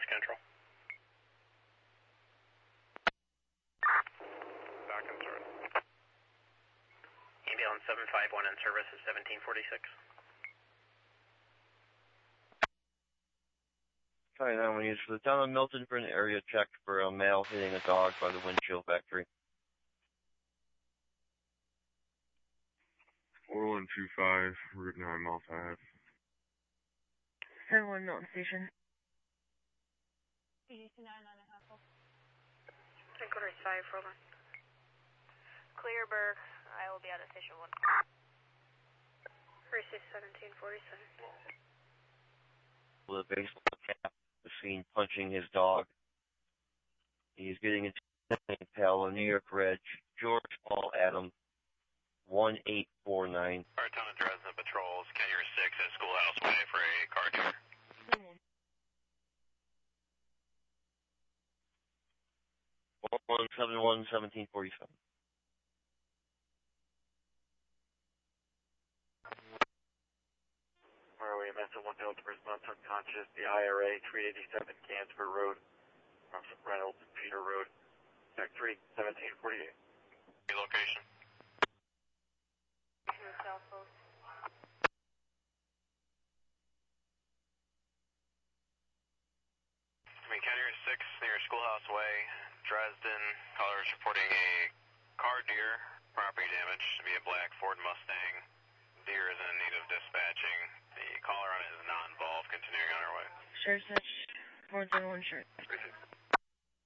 Lost control. Back in service. Ambulance 751 in service is 1746. Sorry, now we use for the town of Milton for an area check for a male hitting a dog by the windshield factory. 4125, Route 9, Mile 5. 71 Milton Station. PGC 9.5. 3 quarters 5, roll on. Clearburg, I will be out of station 1. Receive 1747. With a baseball cap, was seen punching his dog. He's getting into Palo, New York Reg, George Paul Adam, 1849. Our town of Dresden patrols, Kenyer 6 at Schoolhouse Way for a car dealer. 1171 1747. Highway Mesa 1 Delta response unconscious. The IRA 387 Gansford Road, from Reynolds and Peter Road, Tech 3 1748. Location. South Coast. Kenyer 6 near Schoolhouse Way, Dresden. Caller is reporting a car deer, property damage to be a black Ford Mustang. Deer is in need of dispatching. The caller on it is not involved. Continuing on our way. Sheriff's Touch, 401 shirt. Received.